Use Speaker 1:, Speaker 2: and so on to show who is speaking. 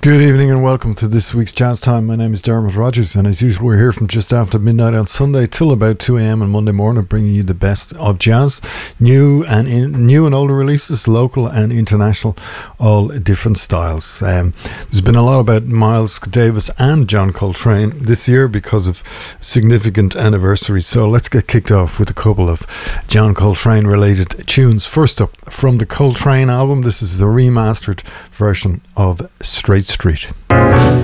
Speaker 1: Good evening and welcome to this week's Jazz Time. My name is Dermot Rogers, and as usual we're here from just after midnight on Sunday till about 2 a.m. on Monday morning, bringing you the best of jazz, new and older releases, local and international, all different styles. There's been a lot about Miles Davis and John Coltrane this year because of significant anniversaries, so let's get kicked off with a couple of John Coltrane related tunes. First up, from the Coltrane album, this is the remastered version of Straight Street.